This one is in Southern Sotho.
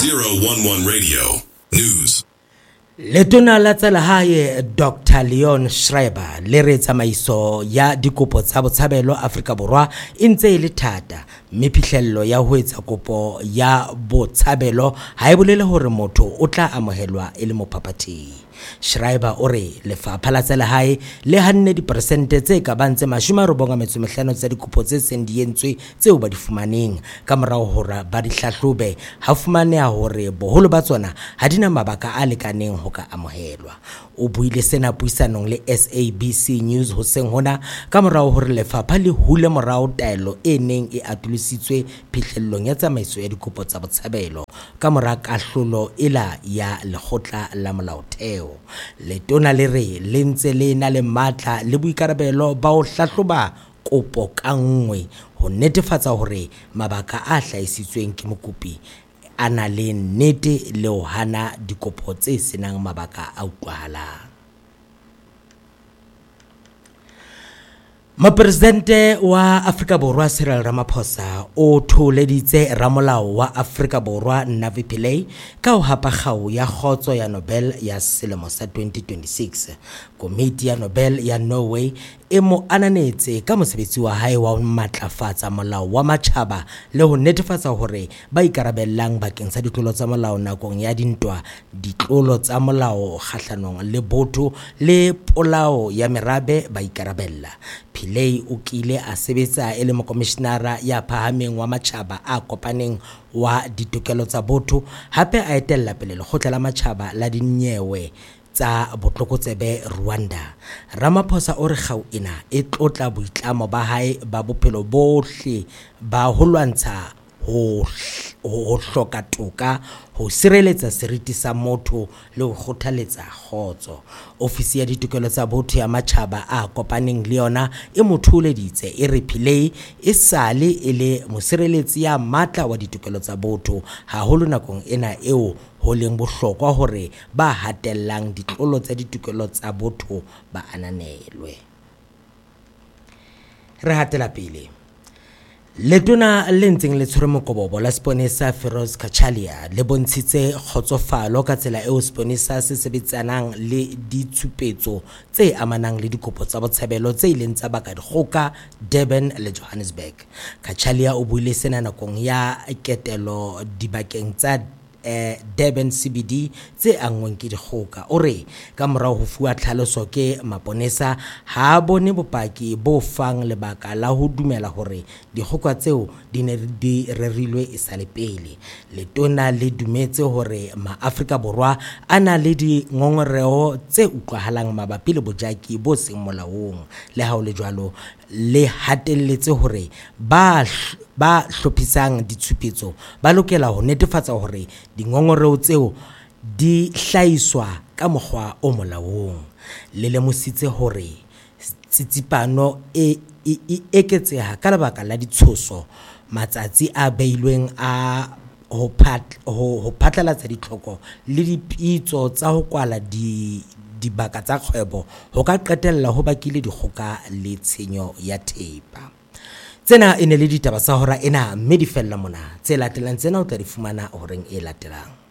011 Radio News. Letona la tsa lehae Dr. Leon Schreiber le re tsamaiso ya dikopo tsa botshabelo Afrika Borwa e ntse e le thata mme phihlello ya ho etsa kopo ya botshabelo ha e bolele hore motho o tla amohelwa e le mophaphathi. Schreiber o re lefapha la tsa lehae le hanne diperesente tse ka bang tse 95 tsa dikopo tse seng di entswe tseo ba di fumaneng ka morao hore ba di hlahlobe ha fumaneha hore boholo ba tsona ha dina mabaka a lekaneng ho ka amohelwa. O buile sena puisanong le SABC News hoseng hona ka morao hore lefapha le hule morao taelo e neng e atulisitswe phihlellong ya tsamaiso ya dikopo tsa botshabelo ka mora kahlolo ela ya lekgotla la molaotheo. Letona le re le ntse le na le matla le boikarabelo ba ho hlahloba kopo ka nngwe ho netefatsa hore mabaka a hlahisitsweng ke mokopi a na le nnete le ho hana dikopo tse senang mabaka a utlwahalang. Mopresidente wa Afrika Borwa Cyril Ramaphosa o tholeditse ramolao wa Afrika Borwa Navi Pillay ka ho hapa kgau ya kgotso ya Nobel ya selemo sa 2026. Komiti ya Nobel ya Norway e mo ananetse ka mosebetsi wa hae wa matlafatsa molao wa matjhaba le ho netefatsa hore ba ikarabellang bakeng sa ditlolo tsa molao nakong ya dintwa, ditlolo tsa molao kgahlanong le botho le polao ya merabe ba ikarabella. Pillay o kile a sebetsa e le mokomishenara ya phahameng wa matjhaba a kopaneng wa ditokelo tsa botho, hape a etella pele lekgotla la matjhaba la dinyewe tsa botlokotsebe Rwanda. Ramaphosa o re kgau ena e tlotla boitlamo ba hae ba bophelo bohle ba ho lwantsha ho hloka toka, ho sireletsa seriti sa motho le ho kgothaletsa kgotso. Ofisi ya ditokelo tsa botho ya matjhaba a kopaneng le yona e motholeditse e re Pillay e sale e le mosireletsi ya matla wa ditokelo tsa botho haholo nakong ena eo ho leng bohlokwa hore ba hatellang ditlolo tsa ditokelo tsa botho ba ananelwe. Re hatela pele. Letona le ntseng le tshwere mokobobo la Sponisa Feroz Kachalia le bontshitse kgotsofalo ka tsela eo Sponisa se sebetsanang le ditshupetso tse amanang le dikopo tsa botshabelo tse ileng tsa baka dikgoka Durban le Johannesburg. Kachalia o buile sena nakong ya ketelo dibakeng tsa Durban CBD tse angweng ke dikgoka. O re ka morao ho fuwa tlhaloso ke maponesa ha bone bopaki bo fang lebaka la ho dumela hore dikgoka tseo di ne di rerilwe e sale pele. Letona le dumetse hore ma-Afrika Borwa a na le dingongoreho tse utlwahalang mabapi le bojaki bo seng molaong. Le ha o le jwalo le hatelletse hore ba hlophisang ditshupetso ba lokela ho netefatsa hore dingongoreo tseo di hlahiswa ka mokgwa o molaong. Le lemositse hore tsitsipano e eketseha ka lebaka la ditshoso matsatsi a beilweng a ho phatlalatsa ditlhoko le dipitso tsa ho kwala dibaka tsa kgwebo ho ka qetella ho bakile dikgoka le tshenyo ya thepa. Tsena e ne le ditaba tsa hora ena mme di fella mona tse latelang tsena o tla di fumana horeng e latelang.